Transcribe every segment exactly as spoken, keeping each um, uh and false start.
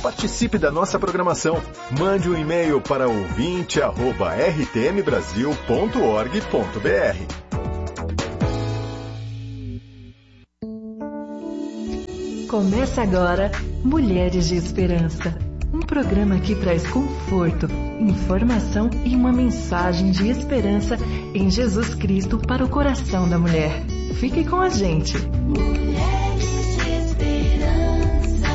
Participe da nossa programação. Mande um e-mail para ouvinte arroba r t m brasil ponto org ponto b r. Começa agora Mulheres de Esperança. Um programa que traz conforto, informação e uma mensagem de esperança em Jesus Cristo para o coração da mulher. Fique com a gente. Mulheres de Esperança.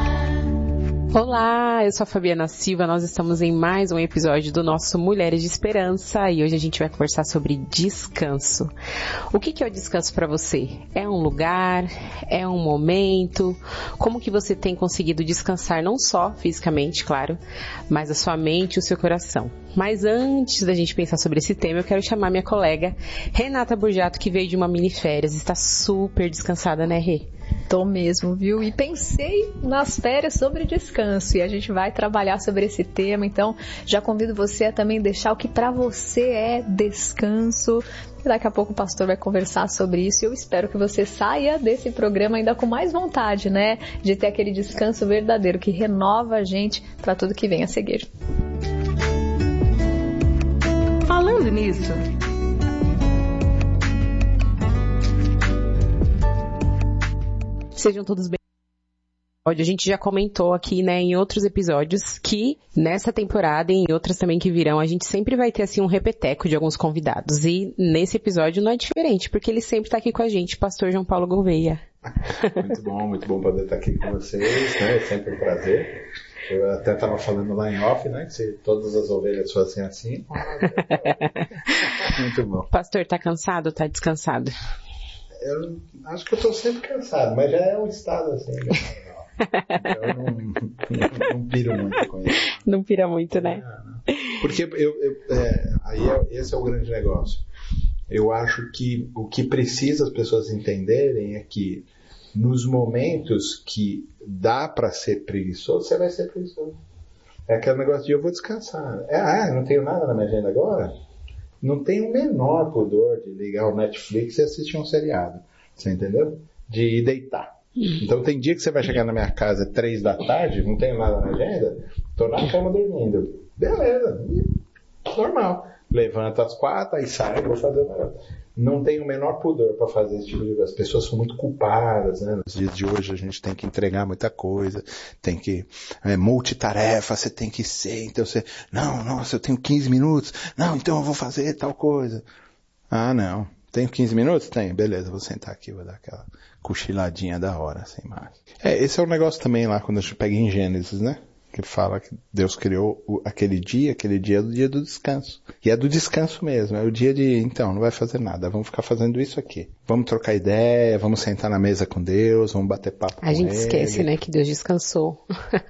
Olá, eu sou a Fabiana Silva, nós estamos em mais um episódio do nosso Mulheres de Esperança e hoje a gente vai conversar sobre descanso. O que é o descanso para você? É um lugar? É um momento? Como que você tem conseguido descansar não só fisicamente, claro, mas a sua mente e o seu coração? Mas antes da gente pensar sobre esse tema, eu quero chamar minha colega Renata Burjato, que veio de uma mini férias, está super descansada, né, Rê? Tô mesmo, viu? E pensei nas férias sobre descanso e a gente vai trabalhar sobre esse tema, então já convido você a também deixar o que para você é descanso. Daqui a pouco o pastor vai conversar sobre isso e eu espero que você saia desse programa ainda com mais vontade, né? De ter aquele descanso verdadeiro que renova a gente para tudo que vem a seguir. Falando nisso, sejam todos bem. A gente já comentou aqui, né, em outros episódios que nessa temporada e em outras também que virão, a gente sempre vai ter assim um repeteco de alguns convidados. E nesse episódio não é diferente, porque ele sempre está aqui com a gente, pastor João Paulo Gouveia. Muito bom, muito bom poder estar aqui com vocês, né? É sempre um prazer. Eu até estava falando lá em off, né? Que se todas as ovelhas fossem assim. Muito bom. Pastor, tá cansado ou tá descansado? Eu acho que eu estou sempre cansado, mas já é um estado assim. Né? Então eu não, não, não piro muito com isso. Não pira muito, né? É, porque eu, eu, é, aí é, esse é o grande negócio. Eu acho que o que precisa as pessoas entenderem é que nos momentos que dá para ser preguiçoso, você vai ser preguiçoso. É aquele negócio de eu vou descansar. É, ah, não tenho nada na minha agenda agora? Não tem o menor pudor de ligar o Netflix e assistir um seriado. Você entendeu? De ir deitar. Então tem dia que você vai chegar na minha casa três da tarde, não tenho nada na agenda, tô na cama dormindo. Beleza. Normal. Levanto às quatro, aí saio, vou fazer o negócio. Não tem o menor pudor para fazer esse tipo de coisa. As pessoas são muito culpadas, né? Nos dias de hoje a gente tem que entregar muita coisa, tem que é, multitarefa, você tem que ser, então você, não, nossa, eu tenho quinze minutos, não, então eu vou fazer tal coisa. Ah, não, tenho quinze minutos? Tenho, beleza, vou sentar aqui, vou dar aquela cochiladinha da hora, sem mais. É, esse é o negócio também lá, quando a gente pega em Gênesis, né? Que fala que Deus criou o, aquele dia, aquele dia é do dia do descanso. E é do descanso mesmo, é o dia de, então, não vai fazer nada, vamos ficar fazendo isso aqui. Vamos trocar ideia, vamos sentar na mesa com Deus, vamos bater papo com Ele. A gente esquece, né, que Deus descansou.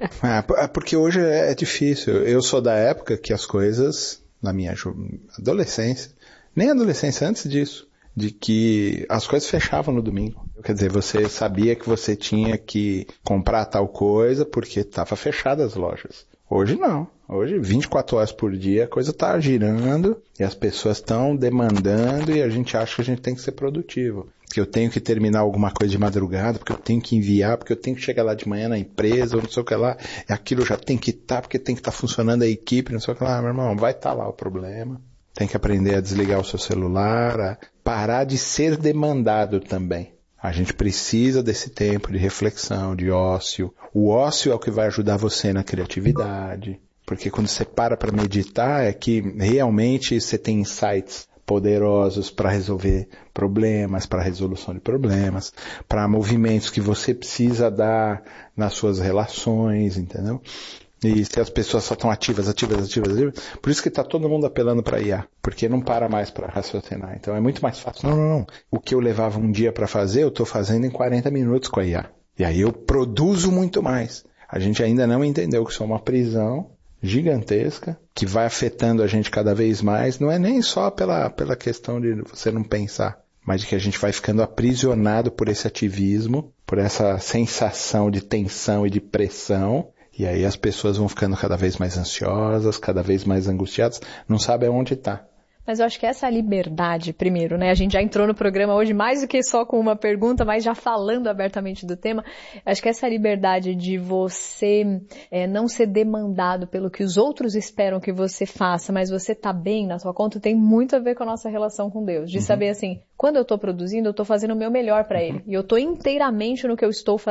É, porque hoje é, é difícil. Eu sou da época que as coisas, na minha adolescência, nem adolescência, antes disso, de que as coisas fechavam no domingo. Quer dizer, você sabia que você tinha que comprar tal coisa porque estava fechada as lojas. Hoje não. Hoje, vinte e quatro horas por dia, a coisa está girando e as pessoas estão demandando e a gente acha que a gente tem que ser produtivo. Que eu tenho que terminar alguma coisa de madrugada, porque eu tenho que enviar, porque eu tenho que chegar lá de manhã na empresa, ou não sei o que lá. E aquilo já tem que estar, tá, porque tem que estar tá funcionando a equipe, não sei o que lá. Meu irmão, vai estar tá lá o problema. Tem que aprender a desligar o seu celular, a parar de ser demandado também. A gente precisa desse tempo de reflexão, de ócio. O ócio é o que vai ajudar você na criatividade. Porque quando você para para meditar, é que realmente você tem insights poderosos para resolver problemas, para resolução de problemas, para movimentos que você precisa dar nas suas relações, entendeu? E se as pessoas só estão ativas, ativas, ativas, ativas, por isso que está todo mundo apelando para I A, porque não para mais para raciocinar. Então é muito mais fácil. Não, não, não. O que eu levava um dia para fazer, eu estou fazendo em quarenta minutos com a I A. E aí eu produzo muito mais. A gente ainda não entendeu que isso é uma prisão gigantesca, que vai afetando a gente cada vez mais. Não é nem só pela, pela questão de você não pensar, mas de que a gente vai ficando aprisionado por esse ativismo, por essa sensação de tensão e de pressão. E aí as pessoas vão ficando cada vez mais ansiosas, cada vez mais angustiadas, não sabem onde está. Mas eu acho que essa liberdade, primeiro, né? A gente já entrou no programa hoje mais do que só com uma pergunta, mas já falando abertamente do tema. Acho que essa liberdade de você é, não ser demandado pelo que os outros esperam que você faça, mas você tá bem na sua conta, tem muito a ver com a nossa relação com Deus. De uhum. saber assim, quando eu tô produzindo, eu tô fazendo o meu melhor para Ele. E eu tô inteiramente no que eu estou fazendo.